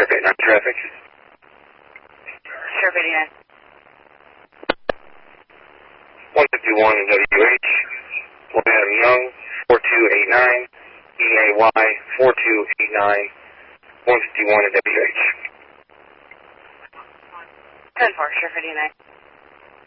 89 traffic. Sheriff 89. 151 WH, William Young, 4289, EAY, 4289, 151 WH. 10-4, Sheriff 89.